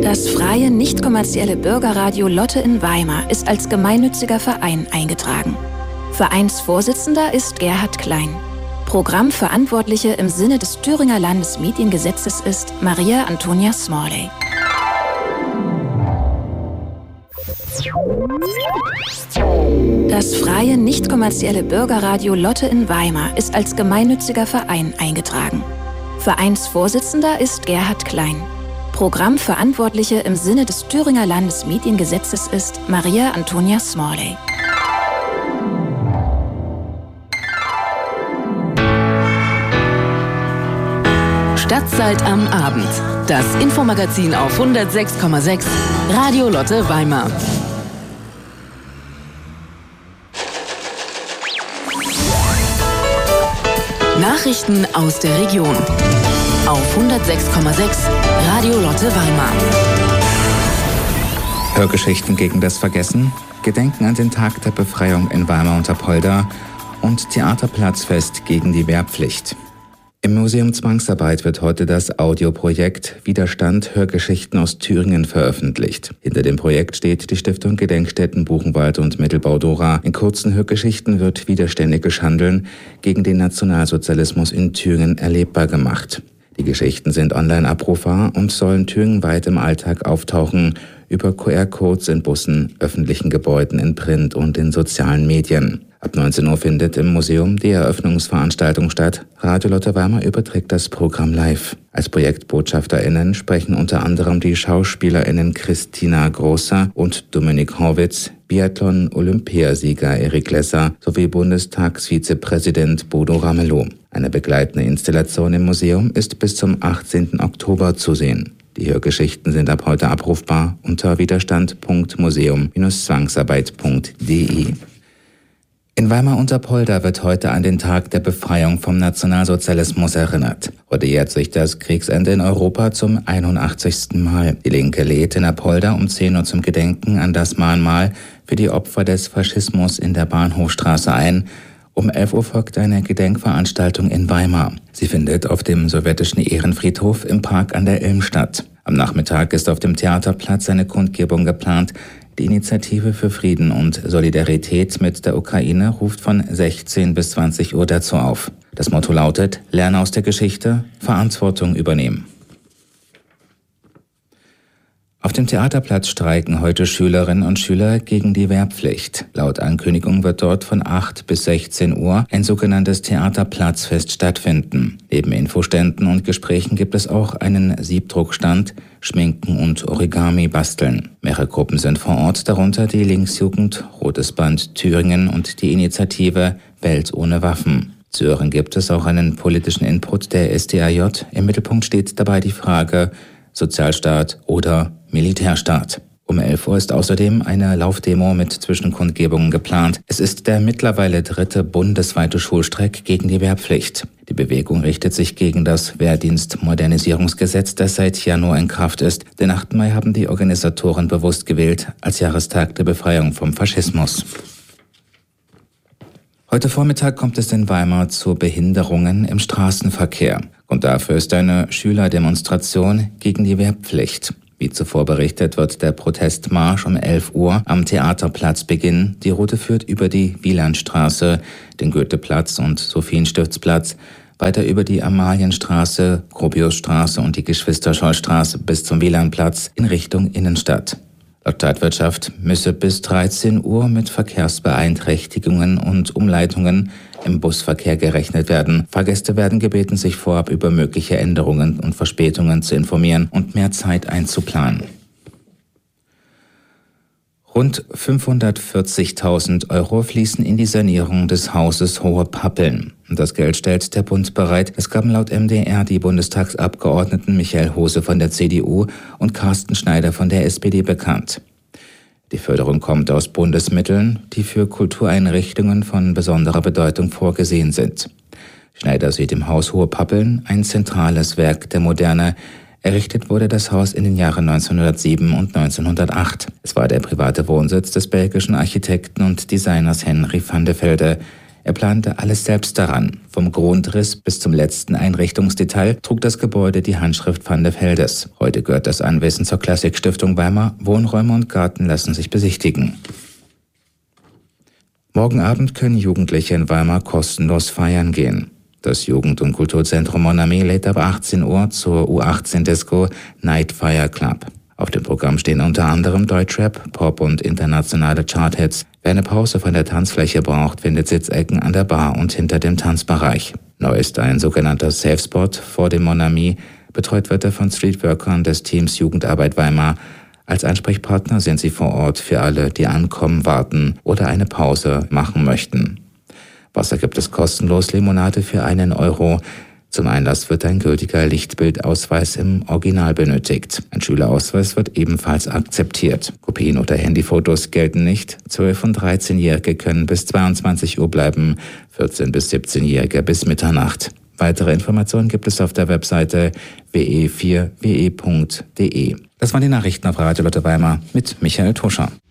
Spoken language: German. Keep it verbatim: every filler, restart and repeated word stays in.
Das freie, nicht kommerzielle Bürgerradio Lotte in Weimar ist als gemeinnütziger Verein eingetragen. Vereinsvorsitzender ist Gerhard Klein. Programmverantwortliche im Sinne des Thüringer Landesmediengesetzes ist Maria Antonia Smalley. Das freie, nicht kommerzielle Bürgerradio Lotte in Weimar ist als gemeinnütziger Verein eingetragen. Vereinsvorsitzender ist Gerhard Klein. Programmverantwortliche im Sinne des Thüringer Landesmediengesetzes ist Maria Antonia Smalley. Stadtzeit am Abend. Das Infomagazin auf hundertsechs Komma sechs Radio Lotte Weimar. Nachrichten aus der Region. Auf hundertsechs Komma sechs Radio Lotte Weimar. Hörgeschichten gegen das Vergessen, Gedenken an den Tag der Befreiung in Weimar und Apolda und Theaterplatzfest gegen die Wehrpflicht. Im Museum Zwangsarbeit wird heute das Audioprojekt Widerstand – Hörgeschichten aus Thüringen veröffentlicht. Hinter dem Projekt steht die Stiftung Gedenkstätten Buchenwald und Mittelbau-Dora. In kurzen Hörgeschichten wird widerständiges Handeln gegen den Nationalsozialismus in Thüringen erlebbar gemacht. Die Geschichten sind online abrufbar und sollen thüringenweit im Alltag auftauchen, über Q R-Codes in Bussen, öffentlichen Gebäuden, in Print und in sozialen Medien. Ab neunzehn Uhr findet im Museum die Eröffnungsveranstaltung statt. Radio Lotte Weimar überträgt das Programm live. Als ProjektbotschafterInnen sprechen unter anderem die SchauspielerInnen Christina Großer und Dominik Horwitz, Biathlon-Olympiasieger Erik Lesser sowie Bundestagsvizepräsident Bodo Ramelow. Eine begleitende Installation im Museum ist bis zum achtzehnten Oktober zu sehen. Die Hörgeschichten sind ab heute abrufbar unter widerstand punkt museum Bindestrich zwangsarbeit punkt de. In Weimar und Apolda wird heute an den Tag der Befreiung vom Nationalsozialismus erinnert. Heute jährt sich das Kriegsende in Europa zum einundachtzigsten Mal. Die Linke lädt in Apolda um zehn Uhr zum Gedenken an das Mahnmal für die Opfer des Faschismus in der Bahnhofstraße ein. Um elf Uhr folgt eine Gedenkveranstaltung in Weimar. Sie findet auf dem sowjetischen Ehrenfriedhof im Park an der Ilm statt. Am Nachmittag ist auf dem Theaterplatz eine Kundgebung geplant. Die Initiative für Frieden und Solidarität mit der Ukraine ruft von sechzehn bis zwanzig Uhr dazu auf. Das Motto lautet: Lerne aus der Geschichte, Verantwortung übernehmen. Auf dem Theaterplatz streiken heute Schülerinnen und Schüler gegen die Wehrpflicht. Laut Ankündigung wird dort von acht bis sechzehn Uhr ein sogenanntes Theaterplatzfest stattfinden. Neben Infoständen und Gesprächen gibt es auch einen Siebdruckstand, Schminken und Origami basteln. Mehrere Gruppen sind vor Ort, darunter die Linksjugend, Rotes Band Thüringen und die Initiative Welt ohne Waffen. Zu hören gibt es auch einen politischen Input der S D A J. Im Mittelpunkt steht dabei die Frage Sozialstaat oder Militärstaat. Um elf Uhr ist außerdem eine Laufdemo mit Zwischenkundgebungen geplant. Es ist der mittlerweile dritte bundesweite Schulstreik gegen die Wehrpflicht. Die Bewegung richtet sich gegen das Wehrdienstmodernisierungsgesetz, das seit Januar in Kraft ist. Den achten Mai haben die Organisatoren bewusst gewählt als Jahrestag der Befreiung vom Faschismus. Heute Vormittag kommt es in Weimar zu Behinderungen im Straßenverkehr. Grund dafür ist eine Schülerdemonstration gegen die Wehrpflicht. Wie zuvor berichtet, wird der Protestmarsch um elf Uhr am Theaterplatz beginnen. Die Route führt über die Wielandstraße, den Goetheplatz und Sophienstiftsplatz, weiter über die Amalienstraße, Gropiusstraße und die Geschwister-Scholl-Straße bis zum Wielandplatz in Richtung Innenstadt. Laut Stadtwirtschaft müsse bis dreizehn Uhr mit Verkehrsbeeinträchtigungen und Umleitungen im Busverkehr gerechnet werden. Fahrgäste werden gebeten, sich vorab über mögliche Änderungen und Verspätungen zu informieren und mehr Zeit einzuplanen. Rund fünfhundertvierzigtausend Euro fließen in die Sanierung des Hauses Hohe Pappeln. Das Geld stellt der Bund bereit. Es gaben laut M D R die Bundestagsabgeordneten Michael Hose von der C D U und Carsten Schneider von der S P D bekannt. Die Förderung kommt aus Bundesmitteln, die für Kultureinrichtungen von besonderer Bedeutung vorgesehen sind. Schneider sieht im Haus Hohe Pappeln ein zentrales Werk der Moderne. Errichtet wurde das Haus in den Jahren neunzehnhundertsieben und neunzehnhundertacht. Es war der private Wohnsitz des belgischen Architekten und Designers Henry van de Velde. Er plante alles selbst daran. Vom Grundriss bis zum letzten Einrichtungsdetail trug das Gebäude die Handschrift Van de Veldes. Heute gehört das Anwesen zur Klassikstiftung Weimar. Wohnräume und Garten lassen sich besichtigen. Morgen Abend können Jugendliche in Weimar kostenlos feiern gehen. Das Jugend- und Kulturzentrum Mon Ami lädt ab achtzehn Uhr zur U achtzehn Disco Night Fire Club. Auf dem Programm stehen unter anderem Deutschrap, Pop und internationale Charthits. Wer eine Pause von der Tanzfläche braucht, findet Sitzecken an der Bar und hinter dem Tanzbereich. Neu ist ein sogenannter Safe Spot vor dem Mon Ami. Betreut wird er von Streetworkern des Teams Jugendarbeit Weimar. Als Ansprechpartner sind sie vor Ort für alle, die ankommen, warten oder eine Pause machen möchten. Wasser gibt es kostenlos, Limonade für einen Euro. Zum Einlass wird ein gültiger Lichtbildausweis im Original benötigt. Ein Schülerausweis wird ebenfalls akzeptiert. Kopien oder Handyfotos gelten nicht. zwölf- und dreizehnjährige können bis zweiundzwanzig Uhr bleiben, vierzehn- bis siebzehnjährige bis Mitternacht. Weitere Informationen gibt es auf der Webseite w e vier w e punkt d e. Das waren die Nachrichten auf Radio Lotte Weimar mit Michael Tuscher.